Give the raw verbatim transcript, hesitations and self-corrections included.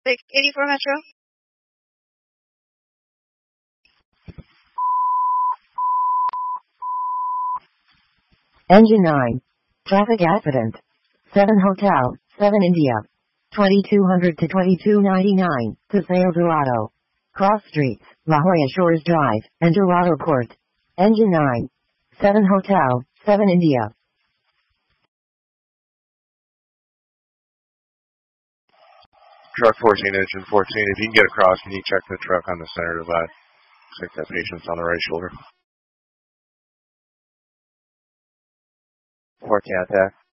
Like eighty-four Metro. Engine nine. Traffic accident. seven Hotel, seven India. twenty-two hundred to twenty-two ninety-nine, Paseo Dorado. Cross Streets, La Jolla Shores Drive, and Dorado Court. Engine nine. seven Hotel, seven India. Truck fourteen, engine fourteen. If you can get across, can you check the truck on the center divide? Looks like that patient's on the right shoulder. fourteen attack.